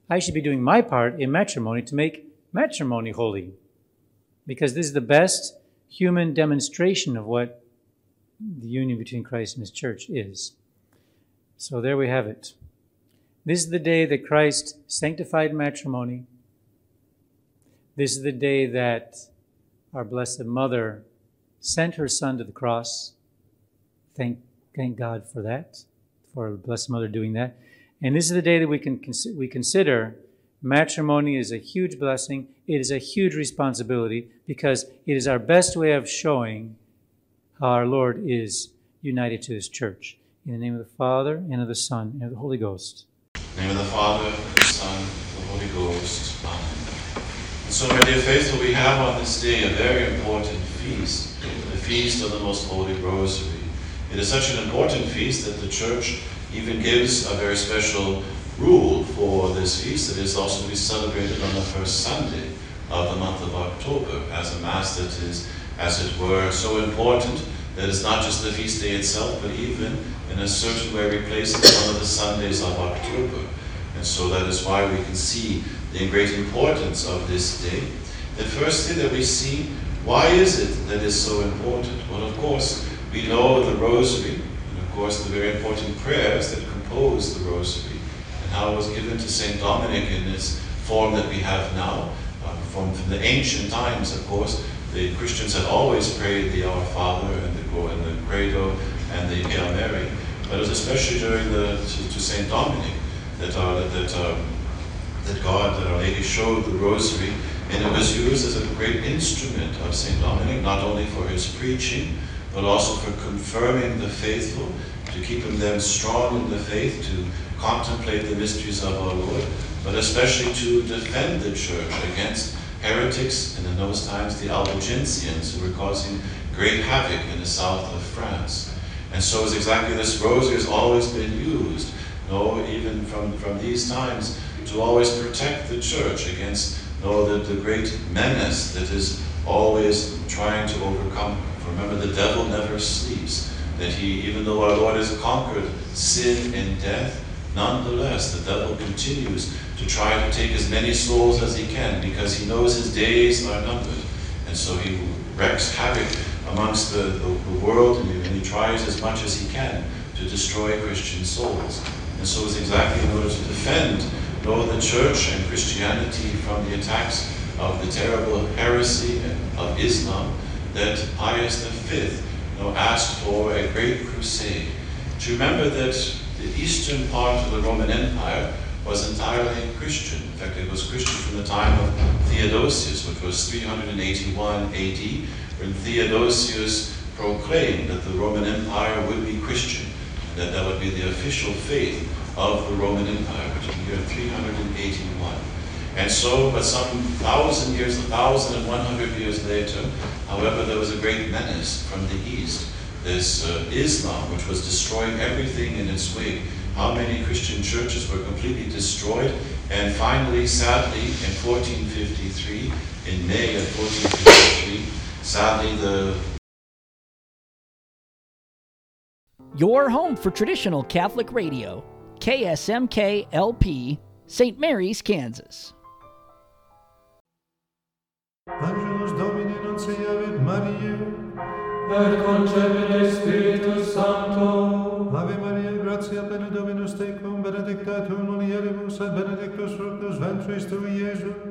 I should be doing my part in matrimony to make matrimony holy, because this is the best human demonstration of what the union between Christ and his church is. So there we have it. This is the day that Christ sanctified matrimony. This is the day that our Blessed Mother sent her Son to the cross. Thank God for that, for our Blessed Mother doing that. And this is the day that we consider matrimony is a huge blessing. It is a huge responsibility, because it is our best way of showing how our Lord is united to his church. In the name of the Father, and of the Son, and of the Holy Ghost. In the name of the Father, and of the Son, and of the Holy Ghost. Amen. And so, my dear faithful, we have on this day a very important feast, the Feast of the Most Holy Rosary. It is such an important feast that the Church even gives a very special rule for this feast. It is also to be celebrated on the first Sunday of the month of October as a Mass that is, as it were, so important that it's not just the feast day itself, but even in a certain way replaces one of the Sundays of October. And so that is why we can see the great importance of this day. That firstly, that we see, why is it that is so important? Well, of course, we know the Rosary, and of course the very important prayers that compose the Rosary, and how it was given to St. Dominic in this form that we have now. From the ancient times, of course, the Christians had always prayed the Our Father and the Credo and the Hail Mary, but it was especially during to St. Dominic that Our Lady showed the Rosary, and it was used as a great instrument of St. Dominic, not only for his preaching, but also for confirming the faithful, to keep them strong in the faith, to contemplate the mysteries of our Lord, but especially to defend the Church against heretics, and in those times the Albigensians, who were causing great havoc in the south of France. And so it's exactly this Rosary has always been used, even from these times, to always protect the Church against the great menace that is always trying to overcome. For remember, the devil never sleeps, that even though our Lord has conquered sin and death, nonetheless, the devil continues to try to take as many souls as he can, because he knows his days are numbered. And so he wreaks havoc amongst the world, and he tries as much as he can to destroy Christian souls. And so it's exactly in order to defend the Church and Christianity from the attacks of the terrible heresy of Islam that Pius V asked for a great crusade. To remember that the eastern part of the Roman Empire was entirely Christian. In fact, it was Christian from the time of Theodosius, which was 381 AD, when Theodosius proclaimed that the Roman Empire would be Christian, and that would be the official faith of the Roman Empire, which is in the year 381. And so, but some 1,100 years later, however, there was a great menace from the east, this Islam, which was destroying everything in its wake. How many Christian churches were completely destroyed? And finally, sadly, in 1453, in May of 1453, sadly Your home for traditional Catholic radio, KSMK LP, St. Mary's, Kansas. Angelus Domini nuntiavit Mariae, et concepit Spiritus Sancto. Ave Maria, gratia plena Dominus tecum, benedicta tu in mulieribus, et benedictus fructus ventris tui, Iesus.